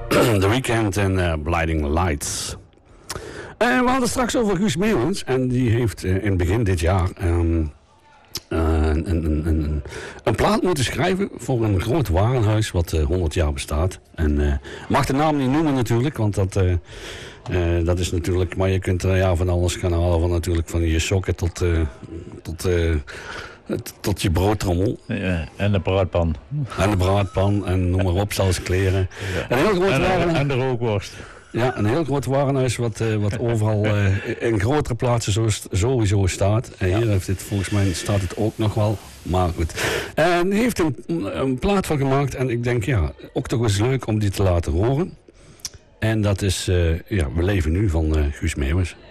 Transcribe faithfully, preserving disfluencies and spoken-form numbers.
The Weeknd en uh, Blinding Lights. Uh, we hadden het straks over Guus Meeuwens. En die heeft uh, in begin dit jaar um, uh, een, een, een, een plaat moeten schrijven voor een groot warenhuis wat uh, honderd jaar bestaat. En uh, mag de naam niet noemen natuurlijk, want dat, uh, uh, dat is natuurlijk... Maar je kunt er ja, van alles gaan halen, van natuurlijk van je sokken tot... Uh, tot uh, tot je broodtrommel. Ja, en de braadpan. En de braadpan en noem maar op, zelfs kleren. Ja. Een heel groot en, warenhuis. en de rookworst. Ja, een heel groot warenhuis wat, uh, wat overal uh, in grotere plaatsen zo, sowieso staat. En hier heeft het, volgens mij staat het ook nog wel. Maar goed. En die heeft een, een plaat van gemaakt. En ik denk, ja, ook toch eens leuk om die te laten horen. En dat is, uh, ja, We leven nu van uh, Guus Meeuwens.